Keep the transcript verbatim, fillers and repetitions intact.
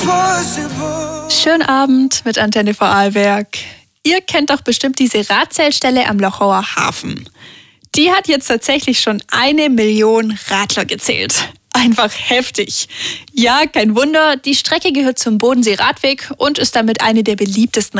Schönen Abend mit Antenne Vorarlberg. Ihr kennt doch bestimmt diese Radzählstelle am Lochauer Hafen. Die hat jetzt tatsächlich schon eine Million Radler gezählt. Einfach heftig. Ja, kein Wunder, die Strecke gehört zum Bodensee-Radweg und ist damit eine der beliebtesten